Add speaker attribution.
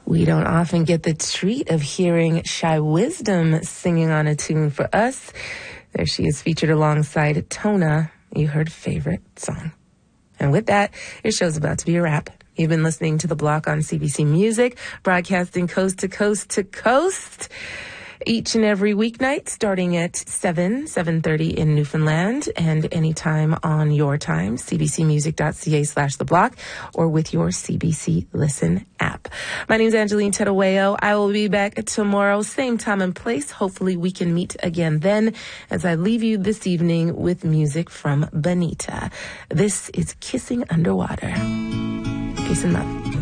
Speaker 1: We don't often get the treat of hearing Shy Wisdom singing on a tune for us. There she is, featured alongside Tona. You heard Favorite Song. And with that, your show's about to be a wrap. You've been listening to The Block on CBC Music, broadcasting coast to coast to coast. Each and every weeknight, starting at 7:30 in Newfoundland, and anytime on your time, cbcmusic.ca/theblock, or with your CBC Listen app. My name is Angeline Tedaweo. I will be back tomorrow, same time and place. Hopefully we can meet again then, as I leave you this evening with music from Bonita. This is Kissing Underwater. Peace and love.